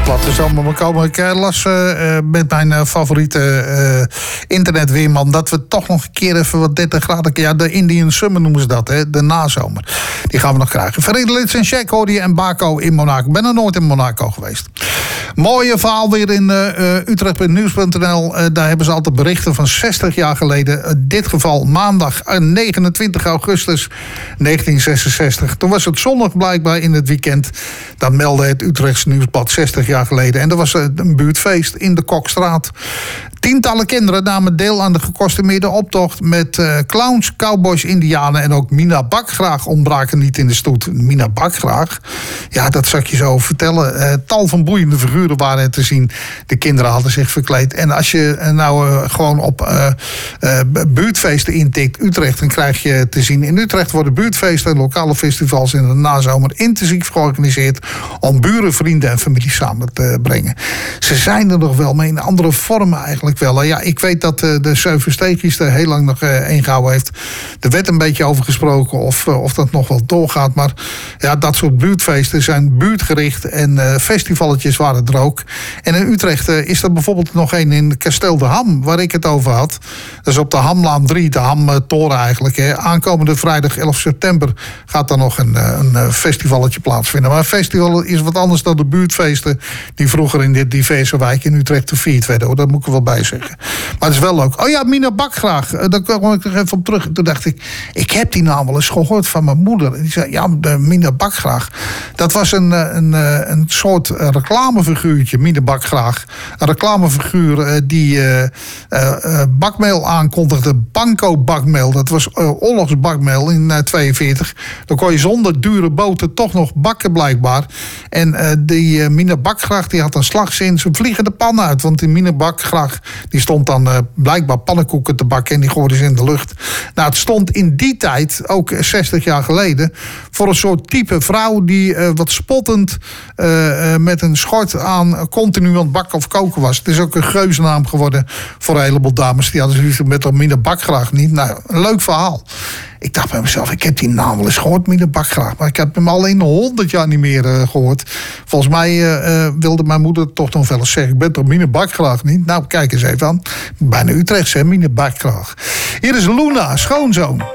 platte zomer komen. Ik las met mijn favoriete internetweerman dat we toch nog een keer even wat 30 graden... Ja, de Indian Summer noemen ze dat, hè, de nazomer. Die gaan we nog krijgen. Veredelits en Check hoorde je en Baco in Monaco. Ik ben er nooit in Monaco geweest. Mooie verhaal weer in Utrecht.nieuws.nl. Daar hebben ze altijd berichten van 60 jaar geleden. In dit geval maandag 29 augustus 1966. Toen was het zonnig blijkbaar in het weekend. Dat meldde het Utrechts Nieuwsblad 60 jaar geleden. En er was een buurtfeest in de Kokstraat. Tientallen kinderen namen deel aan de gekostumeerde optocht met clowns, cowboys, indianen en ook Mina Bakgraag ontbraken niet in de stoet. Mina Bakgraag, ja, dat zal ik je zo vertellen. Tal van boeiende figuren waren er te zien. De kinderen hadden zich verkleed. En als je nou gewoon op buurtfeesten intikt Utrecht, dan krijg je te zien. In Utrecht worden buurtfeesten en lokale festivals in de nazomer intensief georganiseerd om buren, vrienden en familie samen te brengen. Ze zijn er nog wel, maar in andere vormen eigenlijk wel. Ja, ik weet dat de Seuvensteegjes er heel lang nog ingehouden heeft. Er werd een beetje over gesproken of dat nog wel doorgaat. Maar ja, dat soort buurtfeesten zijn buurtgericht en festivalletjes waren er ook. En in Utrecht is er bijvoorbeeld nog een in Kasteel de Ham, waar ik het over had. Dat is op de Hamlaan 3, de Hamtoren eigenlijk. Hè. Aankomende vrijdag 11 september gaat er nog een festivalletje plaatsvinden. Maar een festival is wat anders dan de buurtfeesten die vroeger in de diverse wijken in Utrecht gevierd werden. Hoor. Dat moet ik er wel bij zeggen. Maar het is wel leuk. Oh ja, Mina Bakgraag. Daar kwam ik nog even op terug. Toen dacht ik heb die naam wel eens gehoord van mijn moeder. Die zei, ja, Mina Bakgraag. Dat was een soort reclamefiguurtje, Mina Bakgraag. Een reclamefiguur die bakmeel aankondigde. Banco bakmeel. Dat was oorlogsbakmeel in 1942. Dan kon je zonder dure boten toch nog bakken blijkbaar. En die Mina Bakgraag die had een slagzin. Ze vliegen de pan uit. Want die Mina Bakgraag die stond dan blijkbaar pannenkoeken te bakken en die gooiden ze in de lucht. Nou, het stond in die tijd, ook 60 jaar geleden, voor een soort type vrouw die wat spottend met een schort aan continu aan het bakken of koken was. Het is ook een geuzennaam geworden voor een heleboel dames. Die hadden zoiets met Mina Bakgraag niet. Nou, een leuk verhaal. Ik dacht bij mezelf, ik heb die naam wel eens gehoord, Mina Bakgraag. Maar ik heb hem al in 100 jaar niet meer gehoord. Volgens mij wilde mijn moeder toch nog wel eens zeggen, ik ben toch Mina Bakgraag niet? Nou, kijk eens even aan. Bijna Utrechts, hè, Mina Bakgraag. Hier is Luna, schoonzoon.